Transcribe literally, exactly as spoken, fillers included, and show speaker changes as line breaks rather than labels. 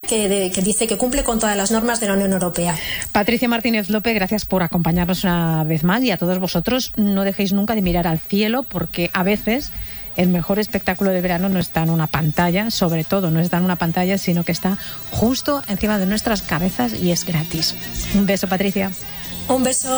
que, de, que dice que cumple con todas las normas de la Unión Europea.
Patricia Martínez López, gracias por acompañarnos una vez más, y a todos vosotros, no dejéis nunca de mirar al cielo, porque a veces el mejor espectáculo de verano no está en una pantalla, sobre todo no está en una pantalla, sino que está justo encima de nuestras cabezas y es gratis. Un beso, Patricia.
Un beso.